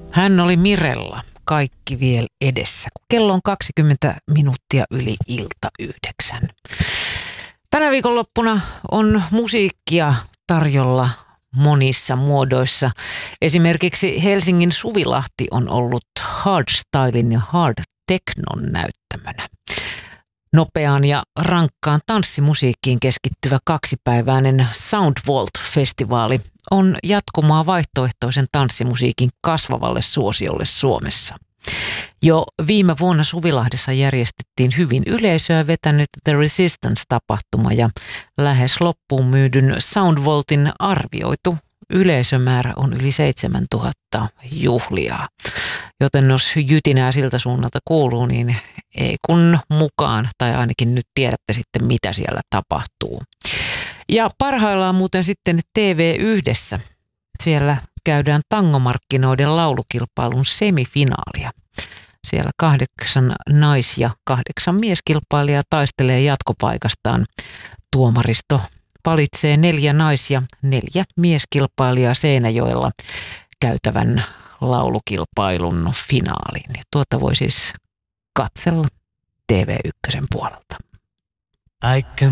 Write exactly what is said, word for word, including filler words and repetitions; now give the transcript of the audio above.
Hän oli Mirella, kaikki vielä edessä. Kello on kaksikymmentä minuuttia yli ilta yhdeksän. Tänä viikonloppuna on musiikkia tarjolla monissa muodoissa. Esimerkiksi Helsingin Suvilahti on ollut hardstylin ja hard technon näyttämönä. Nopeaan ja rankkaan tanssimusiikkiin keskittyvä kaksipäiväinen Soundvault-festivaali on jatkumaa vaihtoehtoisen tanssimusiikin kasvavalle suosiolle Suomessa. Jo viime vuonna Suvilahdessa järjestettiin hyvin yleisöä vetänyt The Resistance-tapahtuma ja lähes loppuun myydyn Soundvaultin arvioitu yleisömäärä on yli seitsemäntuhatta juhlijaa. Joten jos jytinää siltä suunnalta kuuluu, niin ei kun mukaan, tai ainakin nyt tiedätte sitten mitä siellä tapahtuu. Ja parhaillaan muuten sitten T V yhdessä. Siellä käydään tangomarkkinoiden laulukilpailun semifinaalia. Siellä kahdeksan nais- ja kahdeksan mieskilpailijaa taistelee jatkopaikastaan. Tuomaristo valitsee neljä nais- ja neljä mieskilpailijaa Seinäjoella käytävän laulukilpailun finaaliin. Tuota voi siis katsella T V yksi puolelta. I can